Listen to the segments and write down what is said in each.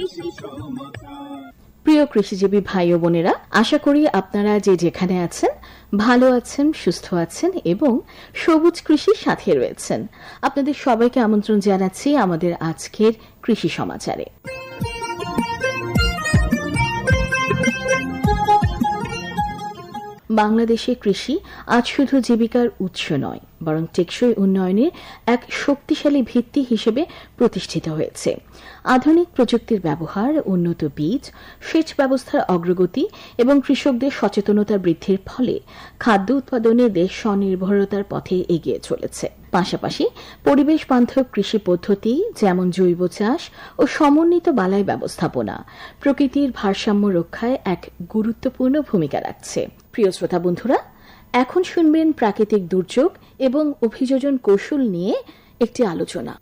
প্রিয় কৃষিজীবী ভাই ও বোনেরা, আশা করি আপনারা যে যেখানে আছেন ভালো আছেন, সুস্থ আছেন এবং সবুজ কৃষির সাথে রয়েছেন। আপনাদের সবাইকে আমন্ত্রণ জানাচ্ছি আমাদের আজকের কৃষি সমাচারে। বাংলাদেশে কৃষি আজ শুধু জীবিকার উৎস নয়, বরং টেকসই উন্নয়নের এক শক্তিশালী ভিত্তি হিসেবে প্রতিষ্ঠিত হয়েছে। আধুনিক প্রযুক্তির ব্যবহার, উন্নত বীজ, সেচ ব্যবস্থার অগ্রগতি এবং কৃষকদের সচেতনতা বৃদ্ধির ফলে খাদ্য উৎপাদনে দেশ স্বনির্ভরতার পথে এগিয়ে চলেছে। পাশাপাশি পরিবেশ বান্ধব কৃষি পদ্ধতি যেমন জৈব চাষ ও সমন্বিত বালাই ব্যবস্থাপনা প্রকৃতির ভারসাম্য রক্ষায় এক গুরুত্বপূর্ণ ভূমিকা রাখছে। প্রিয় শ্রোতা বন্ধুরা, এখন শুনবেন প্রাকৃতিক দুর্যোগ এবং অভিযোজন কৌশল নিয়ে একটি আলোচনা।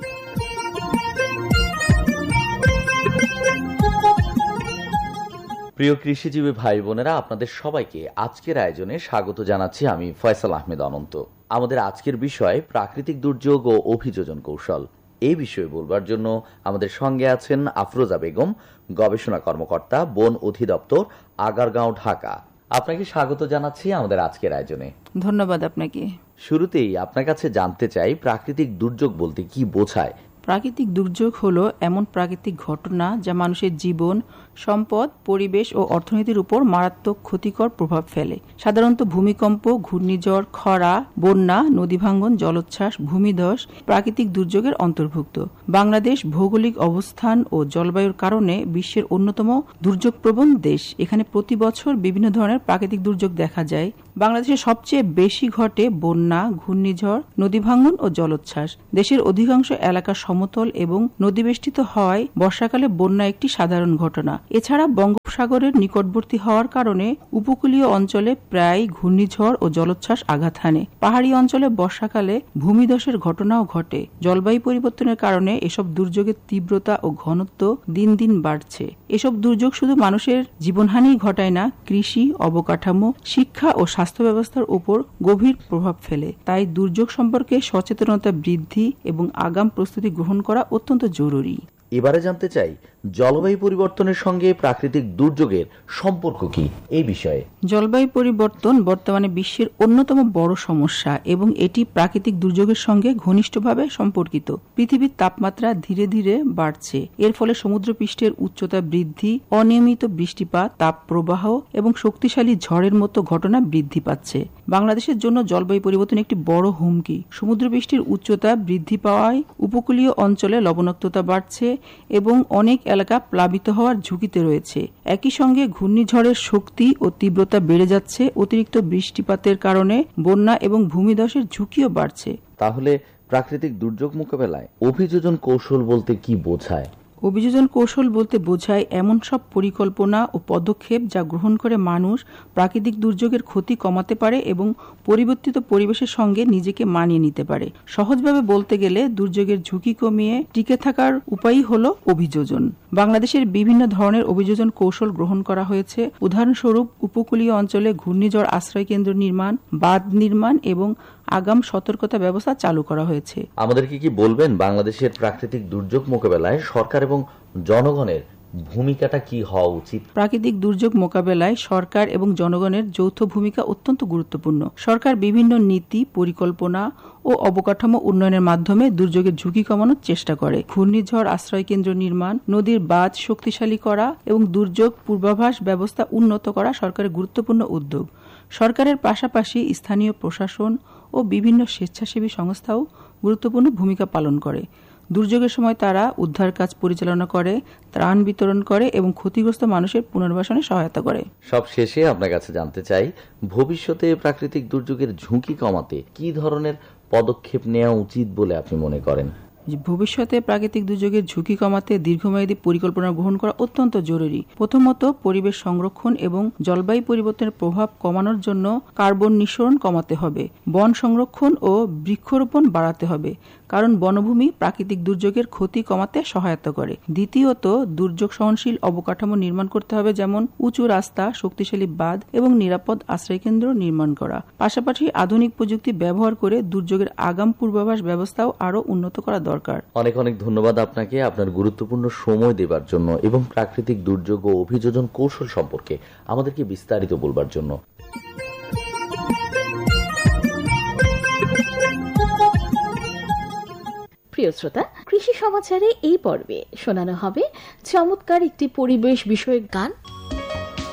প্রিয় কৃষিজীবী ভাই বোনেরা, আপনাদের সবাইকে আজকের আয়োজনে স্বাগত জানাচ্ছি। আমি ফয়সাল আহমেদ অনন্ত। আমাদের আজকের বিষয় প্রাকৃতিক দুর্যোগ ও অভিযোজন কৌশল। এই বিষয়ে বলবার জন্য আমাদের সঙ্গে আছেন আফরোজা বেগম, গবেষণা কর্মকর্তা, বন অধিদপ্তর, আগারগাঁও, ঢাকা। আপনাকে স্বাগত জানাচ্ছি আমাদের আজকের আয়োজনে। ধন্যবাদ আপনাকে। শুরুতেই আপনার কাছে জানতে চাই, প্রাকৃতিক দুর্যোগ বলতে কি বোঝায়? প্রাকৃতিক দুর্যোগ হলো এমন প্রাকৃতিক ঘটনা যা মানুষের জীবন, সম্পদ, পরিবেশ ও অর্থনীতির উপর মারাত্মক ক্ষতিকর প্রভাব ফেলে। সাধারণত ভূমিকম্প, ঘূর্ণিঝড়, খরা, বন্যা, নদী ভাঙ্গন, জলোচ্ছ্বাস, ভূমিধস প্রাকৃতিক দুর্যোগের অন্তর্ভুক্ত। বাংলাদেশ ভৌগোলিক অবস্থান ও জলবায়ুর কারণে বিশ্বের অন্যতম দুর্যোগপ্রবণ দেশ। এখানে প্রতি বছর বিভিন্ন ধরনের প্রাকৃতিক দুর্যোগ দেখা যায়। বাংলাদেশে সবচেয়ে বেশি ঘটে বন্যা, ঘূর্ণিঝড়, নদী ভাঙ্গন ও জলোচ্ছ্বাস। দেশের অধিকাংশ এলাকা সমতল এবং নদীবেষ্টিত হওয়ায় বর্ষাকালে বন্যা একটি সাধারণ ঘটনা। এছাড়া বঙ্গোপসাগরের নিকটবর্তী হওয়ার কারণে উপকূলীয় অঞ্চলে প্রায় ঘূর্ণিঝড় ও জলোচ্ছ্বাস আঘাত হানে। পাহাড়ি অঞ্চলে বর্ষাকালে ভূমিধসের ঘটনাও ঘটে। জলবায়ু পরিবর্তনের কারণে এসব দুর্যোগের তীব্রতা ও ঘনত্ব দিন দিন বাড়ছে। এসব দুর্যোগ শুধু মানুষের জীবনহানি ঘটায় না, কৃষি, অবকাঠামো, শিক্ষা ও স্বাস্থ্য ব্যবস্থার উপর গভীর প্রভাব ফেলে। তাই দুর্যোগ সম্পর্কে সচেতনতা বৃদ্ধি এবং আগাম প্রস্তুতি গ্রহণ করা অত্যন্ত জরুরি। এবারে জানতে চাই, জলবায়ু পরিবর্তনের সঙ্গে প্রাকৃতিক দুর্যোগের সম্পর্ক কি এই বিষয়ে? জলবায়ু পরিবর্তন বর্তমানে বিশ্বের অন্যতম বড় সমস্যা এবং এটি প্রাকৃতিক দুর্যোগের সঙ্গে ঘনিষ্ঠভাবে সম্পর্কিত। পৃথিবীর তাপমাত্রা ধীরে ধীরে বাড়ছে। এর ফলে সমুদ্রপৃষ্ঠের উচ্চতা বৃদ্ধি, অনিয়মিত বৃষ্টিপাত, তাপ প্রবাহ এবং শক্তিশালী ঝড়ের মতো ঘটনা বৃদ্ধি পাচ্ছে। বাংলাদেশের জন্য জলবায়ু পরিবর্তন একটি বড় হুমকি। সমুদ্রপৃষ্ঠের উচ্চতা বৃদ্ধি পাওয়ায় উপকূলীয় অঞ্চলে লবণাক্ততা বাড়ছে এবং অনেক এলাকা প্লাবিত হওয়ার ঝুঁকিতে রয়েছে। একই সঙ্গে ঘূর্ণিঝড়ের শক্তি ও তীব্রতা বেড়ে যাচ্ছে। অতিরিক্ত বৃষ্টিপাতের কারণে বন্যা এবং ভূমিধসের ঝুঁকিও বাড়ছে। তাহলে প্রাকৃতিক দুর্যোগ মোকাবেলায় অভিযোজন কৌশল বলতে কি বোঝায়? অভিযোজন কৌশল বলতে বোঝায় এমন সব পরিকল্পনা ও পদক্ষেপ যা গ্রহণ করে মানুষ প্রাকৃতিক দুর্যোগের ক্ষতি কমাতে পারে এবং পরিবর্তিত পরিবেশের সঙ্গে নিজেকে মানিয়ে নিতে পারে। সহজভাবে বলতে গেলে দুর্যোগের ঝুঁকি কমিয়ে টিকে থাকার উপায়ই হলো অভিযোজন। বাংলাদেশের বিভিন্ন ধরনের অভিযোজন কৌশল গ্রহণ করা হয়েছে। উদাহরণস্বরূপ, উপকূলীয় অঞ্চলে ঘূর্ণিঝড় আশ্রয় কেন্দ্র নির্মাণ, বাঁধ নির্মাণ এবং আগাম সতর্কতা ব্যবস্থা চালু করা হয়েছে। আমাদেরকে কি বলবেন, বাংলাদেশের প্রাকৃতিক দুর্যোগ মোকাবেলায় সরকার এবং জনগণের ভূমিকাটা কি হওয়া উচিত? প্রাকৃতিক দুর্যোগ মোকাবেলায় সরকার এবং জনগণের যৌথ ভূমিকা অত্যন্ত গুরুত্বপূর্ণ। সরকার বিভিন্ন নীতি, পরিকল্পনা ও অবকাঠামো উন্নয়নের মাধ্যমে দুর্যোগের ঝুঁকি কমানোর চেষ্টা করে। ঘূর্ণিঝড় আশ্রয় কেন্দ্র নির্মাণ, নদীর বাঁধ শক্তিশালী করা এবং দুর্যোগ পূর্বাভাস ব্যবস্থা উন্নত করা সরকারের গুরুত্বপূর্ণ উদ্যোগ। সরকারের পাশাপাশি স্থানীয় প্রশাসন ও বিভিন্ন স্বেচ্ছাসেবী সংস্থাও গুরুত্বপূর্ণ ভূমিকা পালন করে। দুর্যোগের সময় তারা উদ্ধার কাজ পরিচালনা করে, ত্রাণ বিতরণ করে এবং ক্ষতিগ্রস্ত মানুষের পুনর্বাসনে সহায়তা করে। সব শেষে আপনার কাছে জানতে চাই, ভবিষ্যতে প্রাকৃতিক দুর্যোগের ঝুঁকি কমাতে কি ধরনের পদক্ষেপ নেওয়া উচিত বলে আপনি মনে করেন? ভবিষ্যতে প্রাকৃতিক দুর্যোগের ঝুঁকি কমাতে দীর্ঘমেয়াদী পরিকল্পনা গ্রহণ করা অত্যন্ত জরুরি। প্রথমত, পরিবেশ সংরক্ষণ এবং জলবায়ু পরিবর্তনের প্রভাব কমানোর জন্য কার্বন নিঃসরণ কমাতে হবে। বন সংরক্ষণ ও বৃক্ষরোপণ বাড়াতে হবে। কারণ বনভূমি প্রাকৃতিক দুর্যোগের ক্ষতি কমাতে সহায়তা করে। দ্বিতীয়ত, দুর্যোগ সহনশীল অবকাঠামো নির্মাণ করতে হবে, যেমন উঁচু রাস্তা, শক্তিশালী বাঁধ এবং নিরাপদ আশ্রয়কেন্দ্র নির্মাণ করা। পাশাপাশি আধুনিক প্রযুক্তি ব্যবহার করে দুর্যোগের আগাম পূর্বাভাস ব্যবস্থাও আরো উন্নত করা দরকার। অনেক অনেক ধন্যবাদ আপনাকে আপনার গুরুত্বপূর্ণ সময় দেবার জন্য এবং প্রাকৃতিক দুর্যোগ ও অভিযোজন কৌশল সম্পর্কে আমাদেরকে বিস্তারিত বলবার জন্য। প্রিয় শ্রোতা, কৃষি সমাচারে এই পর্বে শোনানো হবে চমৎকার একটি পরিবেশ বিষয়ক গান।